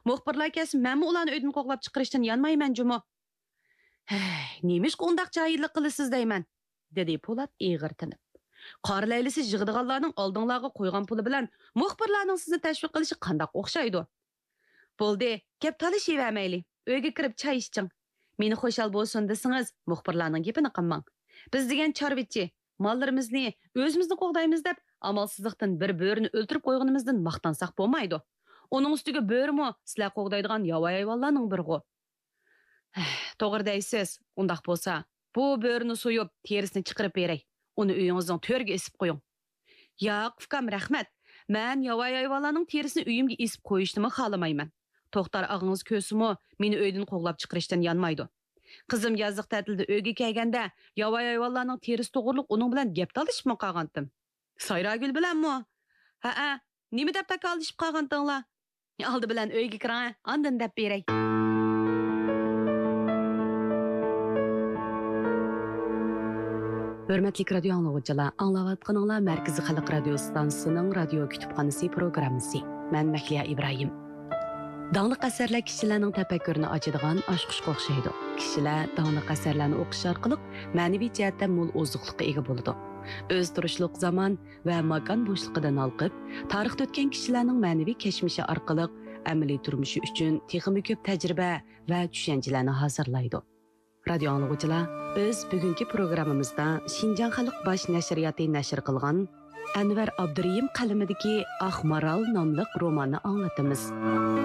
Muxbirlar kelsin, men ularni uydan qo'g'lab chiqarishdan yanmayman jumo. Hey, nemish qondaq jahillik qilasiz deyman, dedi Po'lat ig'ir tinib. Qora laylisi yig'diganlarning oldinglarga qo'ygan puli bilan muxbirlarning sizni tashviq qilishi qandaq o'xshaydi? Bo'ldi, gap talashavermayli. Uyga kirib choy iching. Meni xo'shal bo'lsin desangiz, muxbirlarning gapini qilmang. Biz degan chorvichi, mollarimizni o'zimizni qo'g'daymiz deb amalsizlikdan bir bo'rini o'ltirib qo'yganimizdan maqtansak bo'lmaydi. Uning ustiga bo'rimi sizlar qo'g'daydigan yovvoyi hayvonlarning birigu. To'g'ri deysiz. Undaq bo'lsa, bu bo'rini so'yib, terisini chiqarib beray. Uni uyingizning to'riga esib qo'ying. Yo'q, ukam, rahmat. Men yovvoyi hayvonlarning terisini uyimga esib qo'yishni xohlamayman. To'xtar og'ingiz ko'simi meni uydan qo'g'lab chiqarishdan yanmaydi. Qizim yozliq ta'tilda uyga kelganda yovvoyi hayvonlarning terisi to'g'riliq uning bilan gap talashib qolgandim. Sayragul bilanmi? Ha, nima deb takalishib qolgandinglar? Oldi bilan uyga kiring, ondan deb beray. Hörmətli radio anlıqçılar, anlavatqanınlar Mərkəzi Xalq Radio Stansiyasının radio kütüpxanası proqramısı. Mən Məhliya İbrahim. Dağlıq əsərlər kişilərin təfəkkürünü açıdığan aşqışqa oxşaydı. Kişilər dağlıq əsərlərini oxuş arqılıq mənəvi cəhətdən mol ozuqluqqa ega boludu. Öz turuşluq zaman və makan boşluğundan alqıb, tarixdə ötən kişilərin mənəvi keçmişi arqılıq əməli turmuşu üçün texmi köp təcrübə və düşüncələrini hazırlaydı. Radio anlıqçılar, biz bugünkü programımızda Şinjan Xalq Baş Nəşriyyatı nəşr qılğan Anvar Abdurayim qalamidagi Aq Maral nomli romanni anglatamiz.